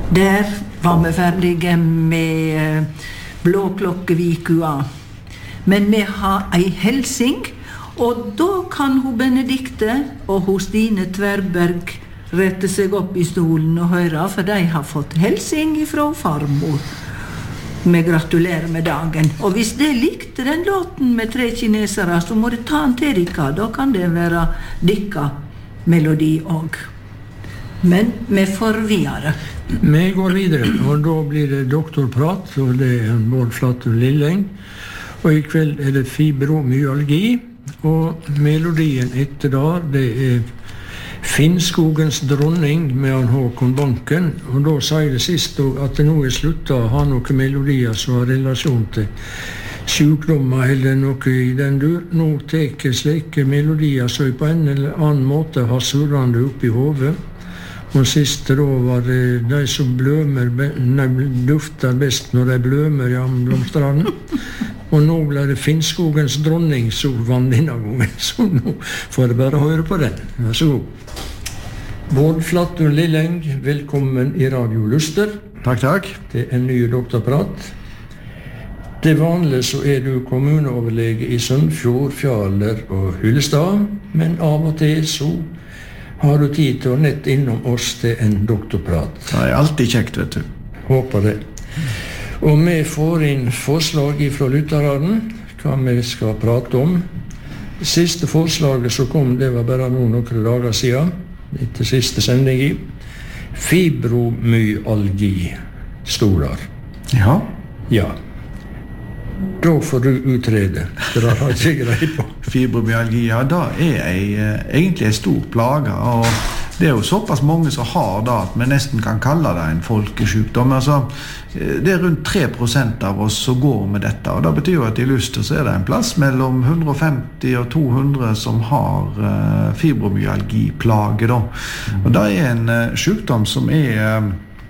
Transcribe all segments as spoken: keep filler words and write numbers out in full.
Der var vi ferdige med Blåklokkevikua. Men vi har ei helsing, og da kan hun Benedikte og hun Stine Tverberg rette seg opp i stolen og høre, for de har fått helsing fra farmor. Vi gratulerer med dagen. Og hvis de likte den låten med tre kinesere, så må det ta den til dere. Da kan det være dikka melodi også. Men vi får videre. Vi går videre, og da blir det doktorprat, og det er Bård Flatur Lilleng. Og i kveld er det fibromyalgi, og melodien etter da, det er Finnskogens dronning med han Håkon Banken, og da sier det sist at det nå er sluttet å ha noen melodier som har relasjon til sykdommer eller noe i den dur. Nå teker slike melodier så på en eller annen måte har surrende opp i hodet. Og siste da var det de som blømer, nei, dufter best når de blømer i amblomstranden. Og nå ble det Finnskogens dronning som vann denne gangen, så nå får jeg bare høre på den. Vær så god. Bård Flatur Lilleng, velkommen i Radio Luster. Takk, takk. Det er en ny doktorprat. Det vanlige så er du kommuneoverlege i Sunnfjord, Fjaler og Hyllestad, men av og til så har du tid til å nett innom oss til en doktorprat. Det er alltid kjekt, vet du. Håper det. Og vi får inn forslag fra lytterne, hva vi skal prate om. Det siste forslaget som kom, det var bare noen noen dager siden, etter siste sending i. Fibromyalgi, stod der. Ja. Ja. Da får du utrede. Det har jeg ikke grei på. Fibromyalgi, ja, da er jeg egentlig en stor plage, og det er jo såpass mange som har det at vi nesten kan kalle det en folkesykdom. Altså, det er rundt tre prosent av oss som går med dette, og det betyr jo at i Luster så er det en plass mellom hundre og femti og to hundre som har uh, fibromyalgi-plage da. Og det er en uh, sykdom som er uh,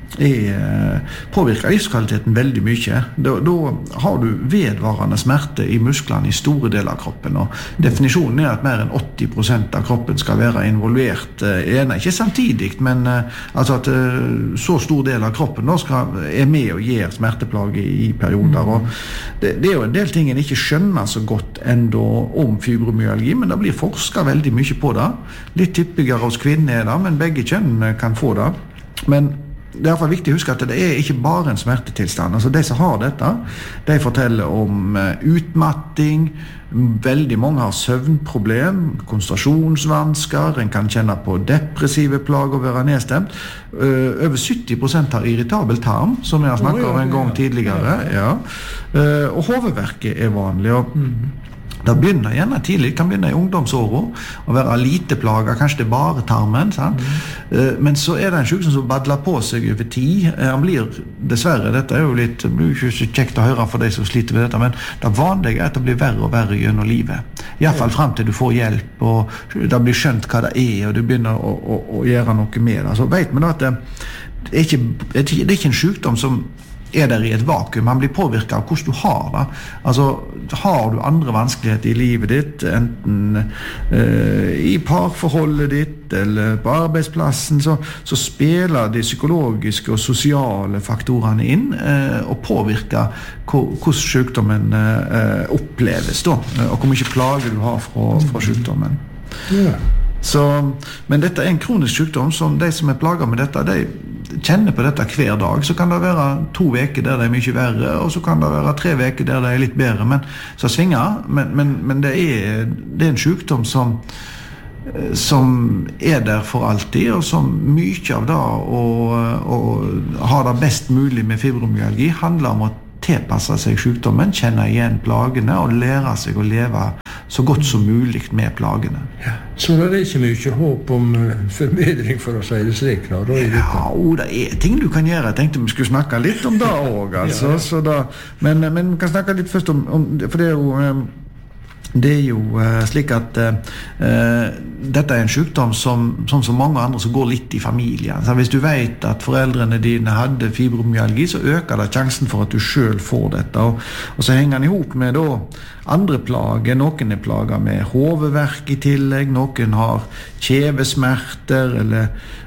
er, påvirker livskvaliteten veldig mye. Da, da har du vedvarende smerte i musklene i store deler av kroppen, og definisjonen er at mer enn åtti prosent av kroppen skal være involvert, eh, ikke samtidig, men eh, altså at eh, så stor del av kroppen da skal, er med og gir smerteplage i, i perioder, og det, det er jo en del ting en ikke skjønner så godt enda om fibromyalgi, men det blir forsket veldig mye på det. Litt typigere hos kvinner er det, men begge kjønn kan få det. Men det er i hvert fall viktig å huske at det er ikke bare en smertetilstand. Altså de som har dette, de forteller om utmatting, veldig mange har søvnproblem, konsentrasjonsvansker, en kan kjenne på depressive plager og være nedstemt. Uh, over sytti prosent har irritabel tarm, som jeg har snakket om en gang tidligere. Ja. Uh, og hovedverket er vanlig, og det begynner gjerne tidlig, det kan begynne i ungdomsåret å være lite plager, kanskje det er bare tarmen, sant? Mm. Men så er det en sykdom som badler på seg over tid. Han blir, dessverre, dette er jo litt, det blir ikke så kjekt å høre for de som sliter med dette, men det vanlige er at det blir verre og verre gjennom livet. I hvert fall frem til du får hjelp, og det blir skjønt hva det er, og du begynner å, å, å gjøre noe med det. Så vet man da at det, det, er ikke, det er ikke en sykdom som er der i et vakuum. Man blir påvirket av hvordan du har det. Altså, har du andre vanskeligheter i livet ditt, enten uh, i parforholdet ditt eller på arbeidsplassen, så, så spiller de psykologiske og sosiale faktorene inn uh, og påvirker hvordan sykdommen uh, oppleves da, og hvor mye plager du har fra, fra sykdommen. Ja. Så, men dette er en kronisk sykdom som de som er plaget med dette, de kjenner på dette hver dag. Så kan det være to veker der det er mye verre, og så kan det være tre veker der det er litt bedre, men så svinger. Men, men, men det, er, det er en sykdom som, som er der for alltid, og som mye av det å, å ha det best mulig med fibromyalgi handler om å tilpasse seg sykdommen, kjenne igjen plagene og lære seg å leve så godt som mulig med plagene. Ja. Så det er ikke mye håp om forbedring, for å si det slik? Da, da er ja, og det er ting du kan gjøre. Jeg tenkte vi skulle snakke litt om det også, altså. Ja, ja. Så da, men, men vi kan snakke litt først om, om for det er jo det er jo uh, slik at uh, uh, dette er en sykdom som, som så mange andre som går litt i familien. Så hvis du vet at foreldrene dine hadde fibromyalgi, så øker det sjansen for at du selv får dette. Og, og så henger den ihop med da, andre plager. Noen er plager med hovedverk i tillegg, noen har kjevesmerter eller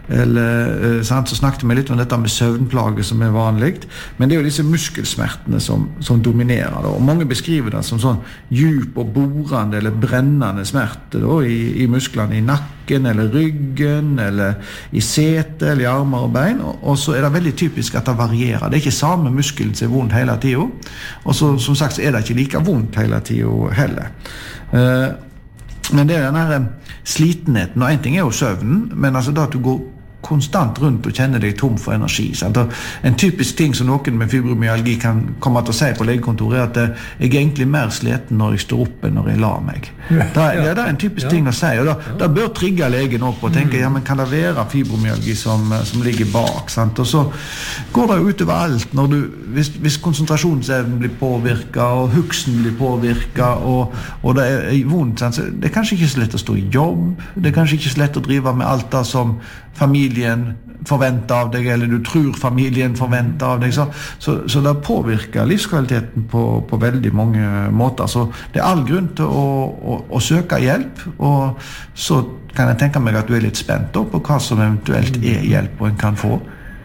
eller sant, så snakket vi litt om dette med søvnplager som er vanligt, men det er jo disse muskelsmertene som, som dominerer da. Og mange beskriver det som sånn djup og borende eller brennende smerte da, i, i musklene i nakken eller ryggen eller i sete eller i armer og bein, og, og så er det veldig typisk at det varierer. Det er ikke samme muskelen som er vondt hele tiden, og så, som sagt så er det ikke like vondt hele tiden heller. Uh, men det er den her slitenheten, og en ting er jo søvnen, men altså da at du går konstant rundt og kjenner deg tom for energi. Sant? En typisk ting som noen med fibromyalgi kan komme til å si på legekontoret er at jeg er egentlig mer sliten når jeg står opp enn når jeg lar meg. Det er, det er en typisk ja. ting å si, og da, da bør trigge legen opp og tenke, ja, men kan det være fibromyalgi som, som ligger bak? Sant? Og så går det jo utover alt når du, hvis, hvis konsentrasjonsevnen blir påvirket, og huksen blir påvirket, og, og det er vondt, sant? Så det er kanskje ikke så lett å stå i jobb, det er kanskje ikke så lett å drive med alt det som familien forventer av deg, eller du tror familien forventer av deg, så, så, så det påvirker livskvaliteten på, på veldig mange måter. Så det er all grunn til å, å, å søke hjelp, og så kan jeg tenke meg at du er litt spent på hva som eventuelt er hjelp og en kan få.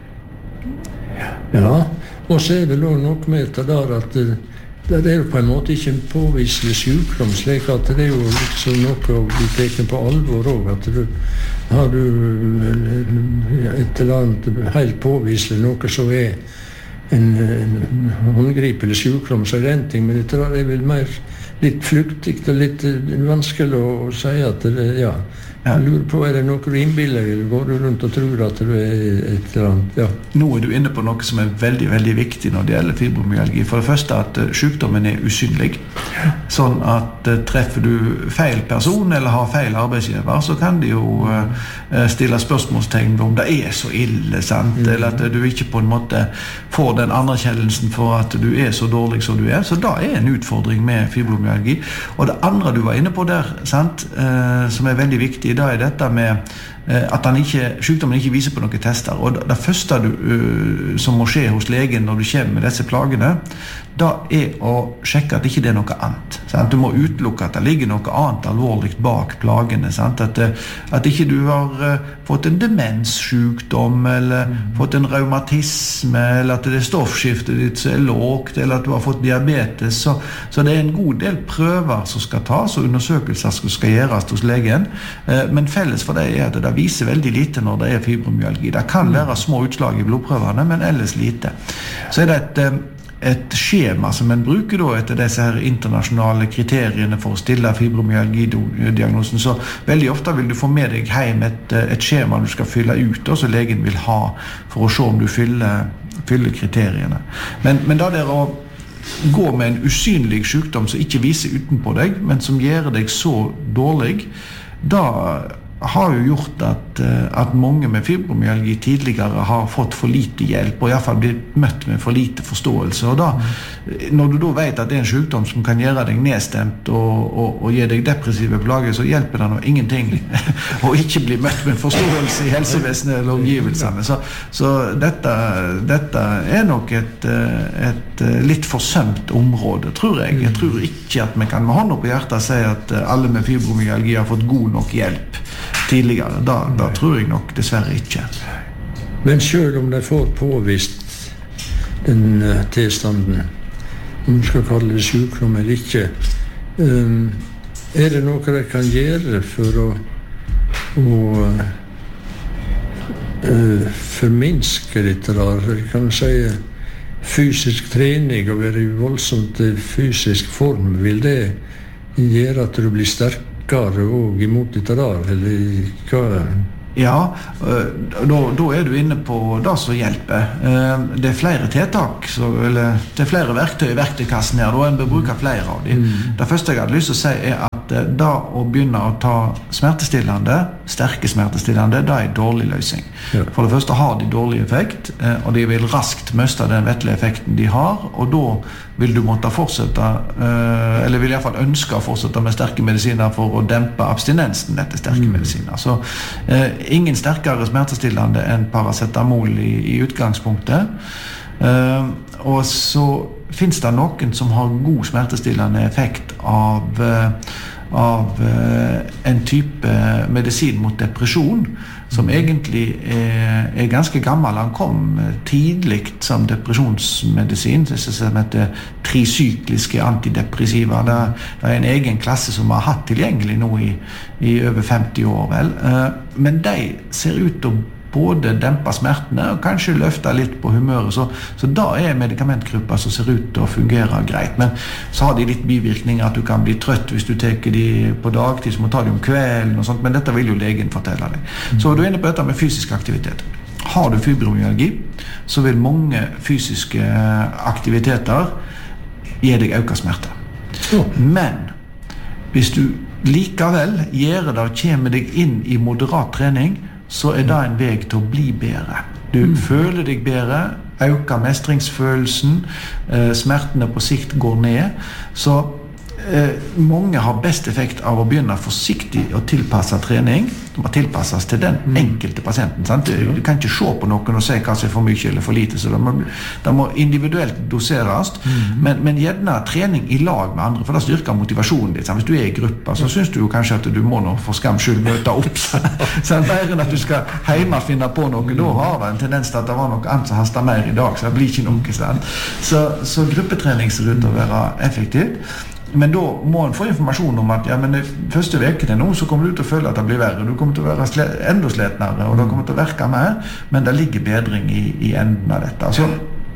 Ja, og så er det noe med det der at det er jo på en måte ikke en påviselig sykdom, slik at det er jo liksom noe å bli teken på alvor også, at du har du et eller annet helt påviselig, noe som er en, en håndgripelig sykdom, så er det en ting, men det er vel mer litt flyktig og litt vanskelig å, å si at det, ja, jeg lurer på, er det noe du innbiller, eller går du rundt og tror at du er et eller annet, ja. Nå er du inne på noe som er veldig, veldig viktig når det gjelder fibromyalgi. For det første at sykdommen er usynlig. Sånn at treffer du feil person eller har feil arbeidsgiver, så kan de jo uh, stille spørsmålstegn om det er så ille, sant? Mm. Eller at du ikke på en måte får den anerkjennelsen for at du er så dårlig som du er. Så da er en utfordring med fibromyalgi. Og det andre du var inne på der, sant? Uh, som er veldig viktig, da er dette med at han ikke, sykdommen ikke viser på noen tester. Og det, det første du, uh, som må skje hos legen når du kommer med disse plagene, da er å sjekke at ikke det er noe annet. Sant? Du må utelukke at det ligger noe annet alvorlig bak plagene. Sant? At, at ikke du har uh, fått en demenssykdom, eller mm. fått en reumatisme, eller at det er stoffskiftet ditt som er lågt, eller at du har fått diabetes. Så, så det er en god del prøver som skal tas, og undersøkelser som skal gjøres hos legen. Uh, men felles for det er at det viser veldig lite når det er fibromyalgi. Det kan være små utslag i blodprøvene, men ellers lite. Så er det et, et skjema som en bruker da, etter disse her internasjonale kriteriene for å stille fibromyalgi-diagnosen. Så veldig ofte vil du få med deg hjem et, et skjema du skal fylle ut, og så legen vil ha for å se om du fyller, fyller kriteriene. Men, men da det er å gå med en usynlig sykdom som ikke viser utenpå deg, men som gjør deg så dårlig, da har jo gjort at, at mange med fibromyalgi tidligere har fått for lite hjelp, og i hvert fall blitt møtt med for lite forståelse. Og da, når du da vet at det er en sykdom som kan gjøre deg nedstemt og, og, og gi deg depressive plager, så hjelper det noe ingenting å ikke bli møtt med forståelse i helsevesenet eller omgivelsene. Så, så dette, dette er nok et, et litt forsømt område, tror jeg. Jeg tror ikke at vi kan med hånda på hjertet si at alle med fibromyalgi har fått god nok hjelp tidligere. Da, da tror jeg nok dessverre ikke. Men selv om de får påvist den uh, tilstanden, om du skal kalle det sykdom eller ikke, um, er det noe de kan gjøre for å, å uh, forminske dette der? Kan du si fysisk trening og være i voldsomt fysisk form, vil det gjøre at du blir sterk og imot dette der, eller hva? Ja, da, da er du inne på det som hjelper. Det er flere tiltak, så, eller det er flere verktøy i verktøykassen her, og en bør bruke flere av dem. Mm. Det første jeg hadde lyst til å si er at da å begynne å ta smertestillende, sterke smertestillende, det er en dårlig løsning. Ja. For det første har de dårlig effekt, og de vil raskt miste den vettelige effekten de har, og da vil du måtte fortsette, eller vil i hvert fall ønske å fortsette med sterke medisiner for å dempe abstinensen etter sterke mm. medisiner. Så ingen sterkere smertestillende enn paracetamol i, i utgangspunktet. Uh, og så finnes det noen som har god smertestillende effekt av, uh, av uh, en type medisin mot depresjon, som egentlig er, er ganske gammel. Han kom tidlig som depresjonsmedisin, det som heter trisykliske antidepressiva. Det, det er en egen klasse som vi har hatt tilgjengelig nå i, i over femti år, vel. Uh, men de ser ut til å både dempe smertene og kanskje løfte litt på humøret, så, så da er medikamentgrupper som ser ut til å fungere greit. Men så har de litt bivirkninger, at du kan bli trøtt hvis du tar de på dagtid, så må ta de om kvelden og sånt, men dette vil jo legen fortelle deg. Så er du inne på dette med fysisk aktivitet. Har du fibromyalgi, så vil mange fysiske aktiviteter gi deg økt smerte. Men hvis du likevel gjør det og kommer deg inn i moderat trening, så er det en vei til å bli bedre. Du mm. føler deg bedre, øker mestringsfølelsen, eh, smertene på sikt går ned. Så eh, mange har best effekt av å begynne forsiktig å tilpasse trening. Det må tilpasses til den enkelte pasienten. Sant? Du, du kan ikke se på noen og se hva som er for mye eller for lite, så det må, det må individuelt doseres. Mm. Men, men gjerne trening i lag med andre, for det styrker motivasjonen ditt. Sant? Hvis du er i gruppa, så synes du jo kanskje at du må nå for skams skyld møte opp. Så mer enn at du skal hjemme finne på noe, da har det en tendens til at det var noe annet som hastet mer i dag, så det blir ikke noe. Sant? Så, så gruppetrening ser ut til å være effektivt. Men da må en få informasjon om at ja, men de første vekene nå så kommer du til å føle at det blir verre. Du kommer til å være sle- enda sletnere, og det kommer til å virke mer, men det ligger bedring i, i enden av dette. Så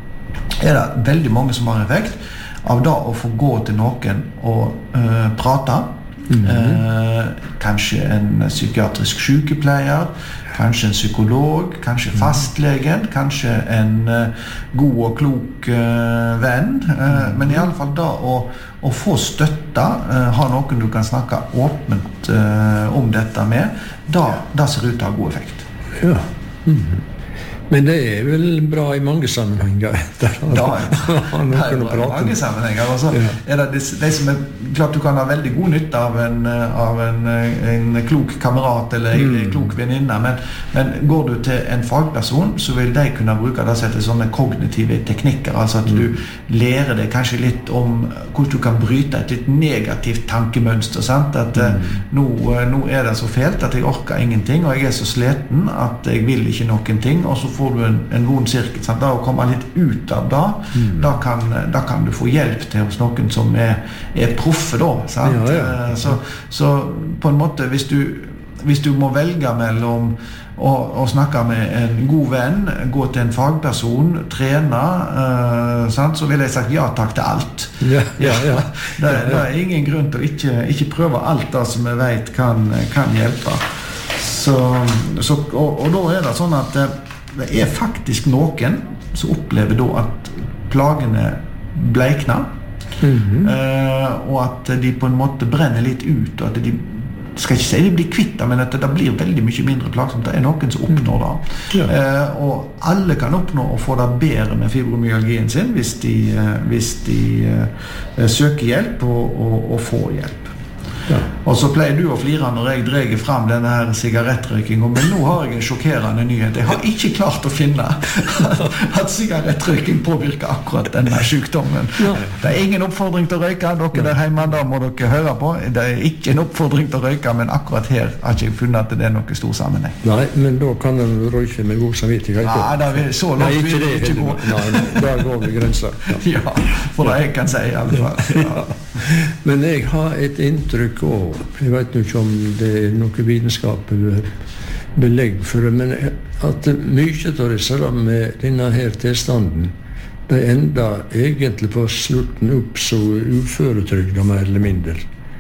er det veldig mange som har effekt av da å få gå til noen og uh, prate. Mm-hmm. Uh, kanskje en psykiatrisk sykepleier, kanskje en psykolog, kanskje fastlegen, kanskje en uh, god og klok uh, venn, uh, men i alle fall da å, å få støtte, uh, ha noen du kan snakke åpent uh, om dette med, da, da ser det ut til å ha god effekt. Ja. Mm-hmm. Men det er vel bra i mange sammenhenger. Da er det bra i mange sammenhenger. Og så er det de, de som er klart du kan ha veldig god nytte av en, av en, en klok kamerat eller en mm. klok venninne, men, men går du til en fagperson, så vil de kunne bruke det til sånne kognitive teknikker, altså at du lærer deg kanskje litt om hvordan du kan bryte et litt negativt tankemønster, sant? At mm. nå, nå er det så fælt at jeg orker ingenting, og jeg er så sliten at jeg vil ikke noen ting, og så får du en, en vond sirkel. Sant? Da å komme litt ut av det, mm. da, kan, da kan du få hjelp til hos noen som er, er proffe da. Sant? Ja, ja. Så, så på en måte, hvis du, hvis du må velge mellom å, å snakke med en god venn, gå til en fagperson, trene, uh, sant? Så vil jeg sagt ja takk til alt. Ja, ja, ja. det, det er ingen grunn til å ikke, ikke prøve alt det som jeg vet kan, kan hjelpe. Så, så, og, og da er det sånn at det er faktisk noen som opplever da at plagene bleikner, mm-hmm. uh, og at de på en måte brenner litt ut, og at de skal ikke si de blir kvitt, men at det blir veldig mye mindre plagsomt. Det er noen som oppnår det. Ja. Uh, og alle kan oppnå å få det bedre med fibromyalgien sin hvis de, uh, hvis de uh, søker hjelp og, og, og får hjelp. Ja. Og så pleier du å flire når jeg dreger frem denne her sigarettrøykingen, men nå har jeg en sjokkerende nyhet. Jeg har ikke klart å finne at, at sigarettrøyking påvirker akkurat denne sykdommen. Ja. Det er ingen oppfordring til å røyke, dere der hjemme, da må dere høre på. Det er ikke en oppfordring til å røyke, men akkurat her har jeg ikke funnet at det er noe stor sammenheng. Nei, men da kan den røyke med god samvittighet. Ja, da er vi så langt. Nei, ikke det, ikke gå. Nei, da går vi grenser. Ja. Ja, for det jeg kan si i alle fall. Ja. Men jeg har et inntrykk av, jeg vet ikke om det er noe vitenskap eller belegg for det, men at mye av det med denne her tilstanden, det enda egentlig på slutten opp så uføretrygda mer eller mindre.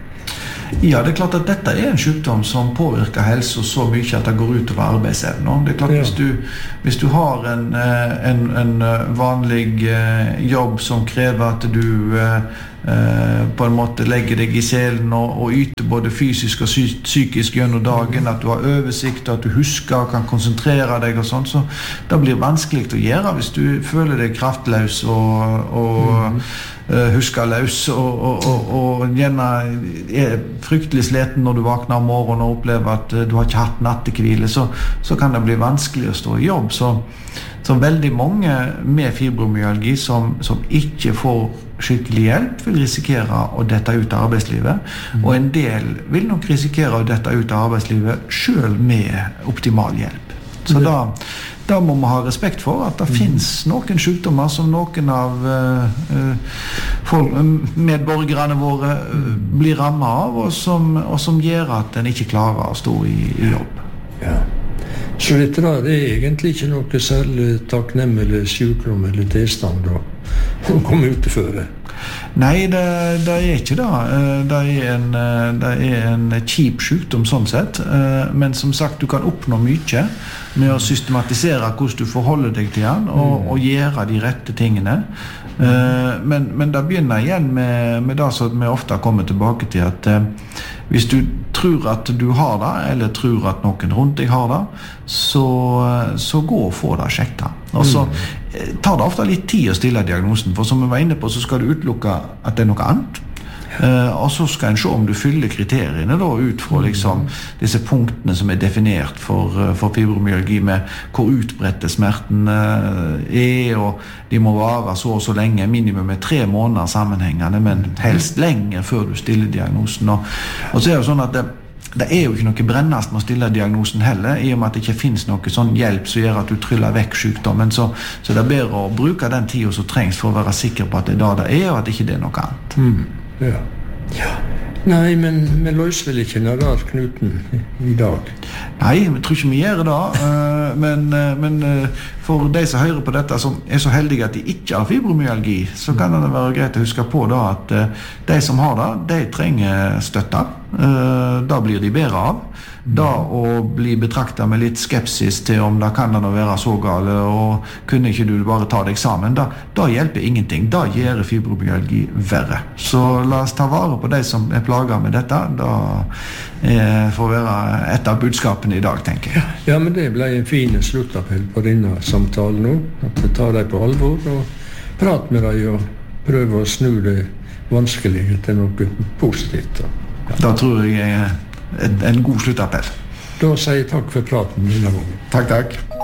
Ja, det er klart at dette er en sykdom som påvirker helse så mye at det går ut over arbeidsevnen. Det er klart, ja. hvis, du, hvis du har en, en, en vanlig jobb som krever at du på en måte legger deg i selen og, og yter både fysisk og sy- psykisk gjennom dagen, at du har oversikt, at du husker og kan konsentrere deg og sånn, så det blir vanskelig å gjøre hvis du føler deg kraftløs og, og mm. uh, husker løs og, og, og, og gjerne er fryktelig sliten når du vakner om morgenen og opplever at uh, du har ikke hatt nattekvile, så, så kan det bli vanskelig å stå i jobb. Så, Så veldig mange med fibromyalgi som, som ikke får skikkelig hjelp vil risikere å dette ut av arbeidslivet, mm. og en del vil nok risikere å dette ut av arbeidslivet selv med optimal hjelp. Så da, da må man ha respekt for at det mm. finnes noen sykdommer som noen av uh, uh, folk, medborgerne våre uh, blir rammet av, og som, og som gjør at en ikke klarer å stå i, i jobb. Ja. Så dette da, det er egentlig ikke noe særlig takknemlig sykdom eller tilstand da, å komme ut til føre? Nei, det, det er ikke det. Det er en, det er en kjip sykdom sånn sett, men som sagt, du kan oppnå mye med å systematisere hvordan du forholder deg til den, og, og gjøre de rette tingene. Men, men det begynner igjen med, med det som vi ofte kommer tilbake til, at hvis du tror at du har det, eller tror at noen rundt deg har det, så, så gå og få det sjekket. Og så tar det ofte litt tid å stille diagnosen, for som vi var inne på, så skal du utelukke at det er noe annet. Uh, og så skal en se om du fyller kriteriene da, ut fra liksom, disse punktene som er definert for, uh, for fibromyalgi, med hvor utbredte smerten uh, er, og de må vare så og så lenge, minimum med tre måneder sammenhengende, men helst lenger før du stiller diagnosen. Og, og så er det jo sånn at det, det er jo ikke noe brennast med å stille diagnosen heller, i og med at det ikke finnes noe sånn hjelp som gjør at du tryller vekk sykdommen, så, så det er bedre å bruke den tiden som trengs for å være sikker på at det er da det er, og at det ikke er noe annet. Mm. Ja. Ja. Nei, men vi løser vel ikke nararknuten i dag? Nei, jeg tror ikke vi gjør det, men, men for de som hører på dette, som er så heldige at de ikke har fibromyalgi, så kan det være greit å huske på da, at de som har det, de trenger støtte. Da blir de bedre av. Da å bli betraktet med litt skepsis til om det kan det være så gale, og kunne ikke du bare ta deg sammen, da, da hjelper ingenting. Da gjør fibromyalgi verre. Så la oss ta vare på de som er plaget med dette. Da eh, får være et av budskapene i dag, tenker jeg. Ja, men det ble en fin sluttappell på denne samtalen nå. At vi tar deg på alvor og prater med deg og prøver å snu det vanskelige til noe positivt. Ja. Da tror jeg en, en god sluttappell. Da sier jeg takk for praten denne gangen. Takk, takk.